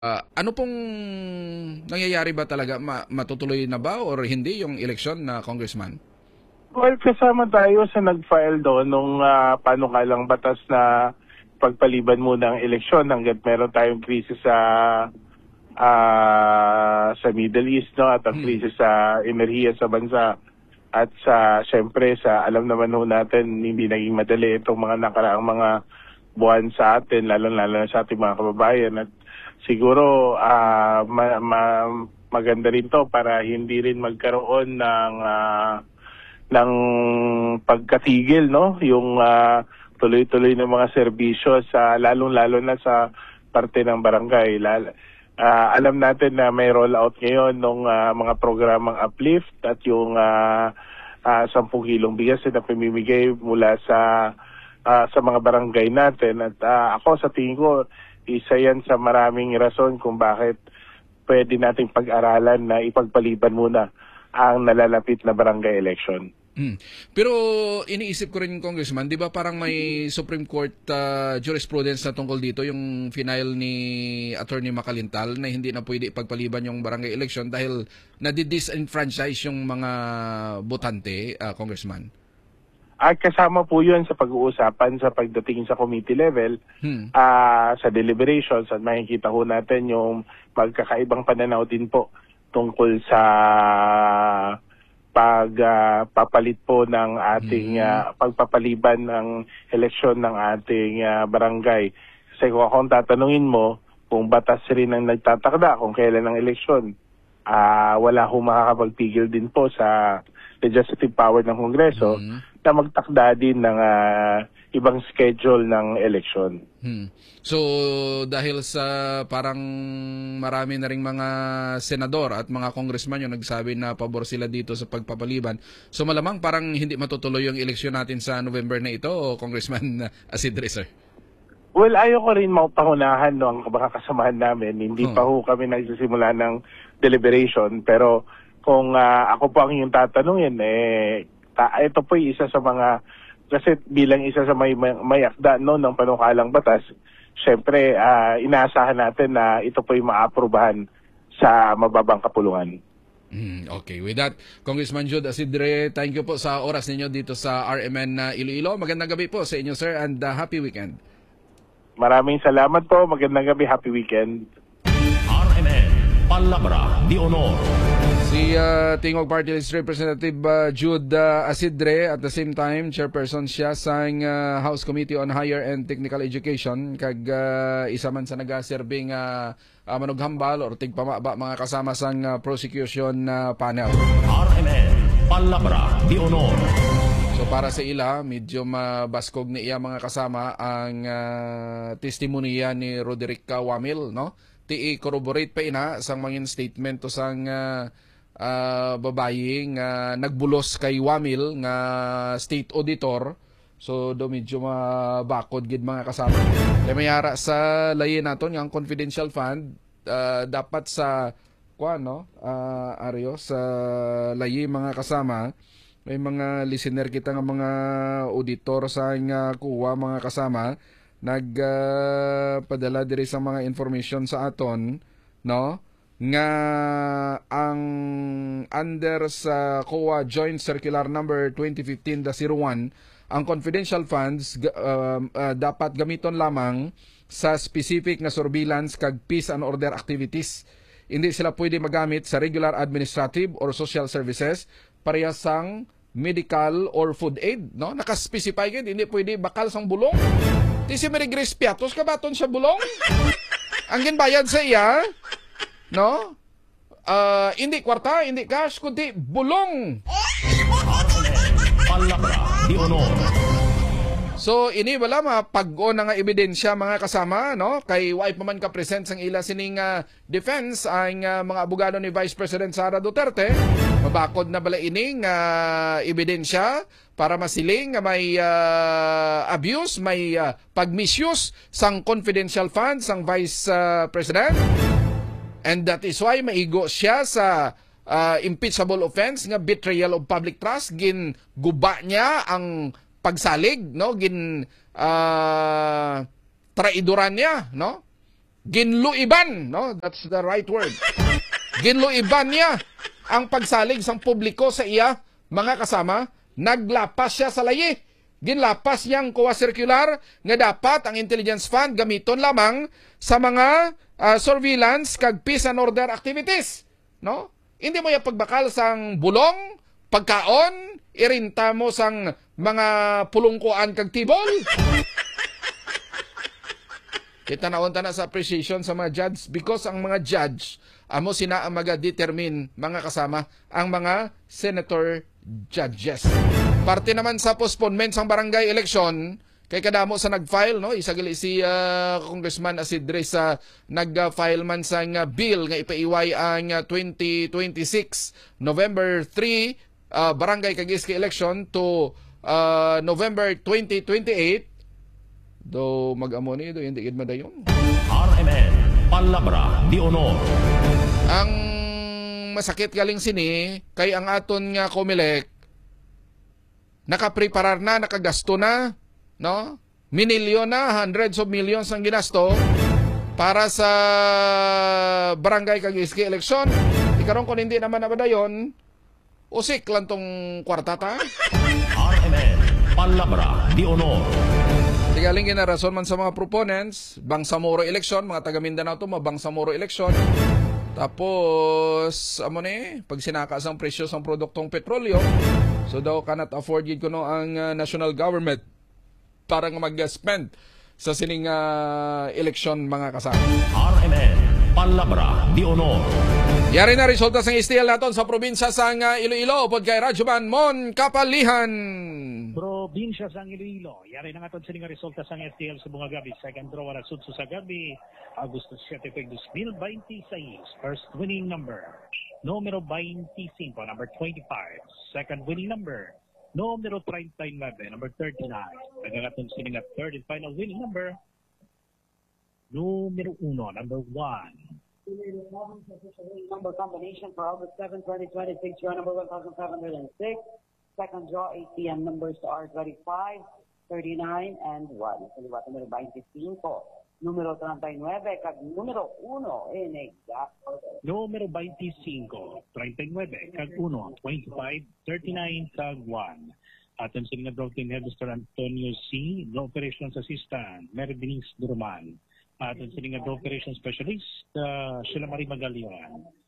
Ano pong nangyayari ba talaga? Matutuloy na ba or hindi yung eleksyon na congressman? Well, kasama tayo sa nag-file doon nung panukalang batas na pagpaliban muna ng eleksyon hanggat meron tayong krisis sa Middle East, no, at ang krisis sa enerhiya sa bansa at sa syempre sa alam naman ho natin hindi naging madali itong mga nakaraang mga buwan sa atin, lalo-lalo na sa ating mga kababayan, at siguro maganda rin to para hindi rin magkaroon ng pagkatigil, no, yung tuloy-tuloy ng mga serbisyo sa lalong-lalo na sa parte ng barangay. Alam natin na may rollout ngayon ng mga programang uplift at yung 10 kilong bigas na pamimigay mula sa mga barangay natin. At ako sa tingin ko, isa yan sa maraming rason kung bakit pwede nating pag-aralan na ipagpaliban muna ang nalalapit na barangay election. Pero iniisip ko rin, Congressman, di ba parang may Supreme Court jurisprudence na tungkol dito, yung final ni Attorney Macalintal na hindi na pwede ipagpaliban yung barangay election dahil nadi-disenfranchise yung mga botante, Congressman? At kasama po yun sa pag-uusapan sa pagdating sa committee level, sa deliberations, at makikita ho natin yung magkakaibang pananaw din po tungkol sa pagpapalit po ng ating pagpapaliban ng eleksyon ng ating barangay. Kasi kung akong tatanungin mo kung batas rin ang nagtatakda kung kailan ang eleksyon, wala hong makakapagpigil din po sa legislative power ng Kongreso na magtakda din ng ibang schedule ng eleksyon. So dahil sa parang marami na ring mga senador at mga congressman yung nagsabi na pabor sila dito sa pagpapaliban, so malamang parang hindi matutuloy yung eleksyon natin sa November na ito, o Congressman Asidre, sir? Well, ayaw ko rin mapahunahan ang mga kasamahan namin. Hindi pa ho kami nagsisimula ng deliberation, pero kung ako po ang yung tatanungin, ito po isa sa mga, kasi bilang isa sa may akda no, ng panukalang batas, syempre inaasahan natin na ito po yung maaprubahan sa mababang kapulungan. Okay, with that, Congressman Jude Asidre, thank you po sa oras ninyo dito sa RMN Iloilo. Magandang gabi po sa inyo, sir, and happy weekend. Maraming salamat po, magandang gabi, happy weekend. RMN Palabra de Honor. Si Tingog Party List Representative Jude Asidre, at the same time chairperson siya sa House Committee on Higher and Technical Education, kag isa man sa nagaserbing manughambal or tigpamaba mga kasama sang prosecution panel. RMN Palabra de Honor. So para sa ila, medyo mabaskog ni iya mga kasama ang testimonya ni Roderick Wamil, no? Ti-corroborate pa ina sang mangin statement to sang babae nga nagbulos kay Wamil nga state auditor. So do medyo mabakod gid mga kasama. Kaya mayara sa layin naton nga ang confidential fund dapat sa Aryo sa layi mga kasama. May mga listener kita nga mga auditor sa nga kuha mga kasama nagpadala diri sa mga information sa aton, no, nga ang under sa COA Joint Circular number 2015-01, ang confidential funds dapat gamiton lamang sa specific na surveillance kag peace and order activities. Hindi sila pwede magamit sa regular administrative or social services, parehasang medical or food aid, no? Naka-specify gid, hindi pwede bakal sang bulong. Di si Mary Grace Piatos kabaton sa bulong. Ang ginbayad sa iya, no? Hindi kwarta, hindi cash, kundi bulong. Palabra de Honor. So ini wala mapag-o na nga ebidensya mga kasama, no? Kay why pa man ka present sang ila sining defense ang mga abogado ni Vice President Sara Duterte. Mabakod na bala ining ebidensya para masiling nga may abuse, may pag-misuse sang confidential funds sang Vice President. And that is why maigo siya sa impeachable offense nga betrayal of public trust. Ginguba niya ang pagsalig, no, traidoran niya, no, ginluiban, no? That's the right word. Ginluiban niya ang pagsalig sang publiko sa iya, mga kasama, naglapas siya sa layi. Ginlapas niyang COA circular nga dapat ang intelligence fund gamiton lamang sa mga surveillance kag peace and order activities, no? Hindi mo ya pagbakal sang bulong, pagkaon, irinta mo sang mga pulungkuan kag tibol. Kita naunta na sa appreciation sa mga judge because ang mga judge amo sina ang maga-determine, mga kasama, ang mga senator judges. Parte naman sa postponement sang barangay election, kay kadamo sa nag-file, no? Isagali si Congressman Asidre sa nag-file man sang bill nga ipaiway ang 2026 November 3 barangay kag iski election to November 2028. Do mag-amo ni do hindi gid madayon. RMN Palabra de Honor. Ang masakit galing sini kay ang aton nga COMELEC nakapreparar na, nakagasto na, no? Minilyon na, hundreds of millions ang ginasto para sa barangay kag iski election. Ikaron kung hindi naman nabadayon, usik lang tong kwartata. RMN Palabra de Honor. Tigaling ginarason man sa mga proponents, Bangsamoro election, mga taga Mindanao to, Bangsamoro election. Tapos, amo ni, pag sinakas ang presyo ng produktong petrolyo, so daw cannot afford yun kuno ang national government para mag-spend sa sining election, mga kasama. RMN Palabra de Honor. Yari na resulta sa STL naton sa probinsya sa Iloilo upod kay Radyoman Mon Kapalihan. Probinsya sang Iloilo. Yari na nga ito sa resulta sang STL sa mga gabi. Second draw na sudso sa gabi. Agosto 7, 2026. First winning number, numero 25, number 25. Second winning number, numero 39, number 39. Nagagatong siningat third and final winning number, numero 1, number 1. Number combination for August 7, 2026, draw number 1506. Second draw, ATM numbers are 35, 39, and 1. Kaliwat numero 25, numero 39, kag numero 1 in exact order. Numero 25, 39, kag 1, 25, 39, kag 1. Aton siningat draw team head Mr. Antonio C., Draw Operations Assistant, Mary Denise Durman. Aton siningat Draw Operations Specialist, Sheila Marie Magalion.